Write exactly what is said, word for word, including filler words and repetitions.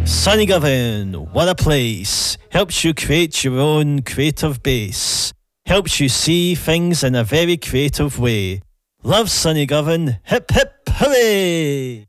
Sunnygovern, what a place. Helps you create your own creative base. Helps you see things in a very creative way. Love Sunnygovern, hip hip hooray!